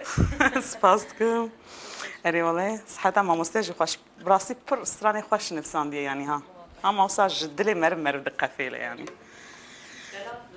سپاس دکم. اری والله صحتا ما مستجی خوش براسی پر استرانی خوش نفسان دی یعنی ها. هم ماساج دلی مرم دقة فيله يعني.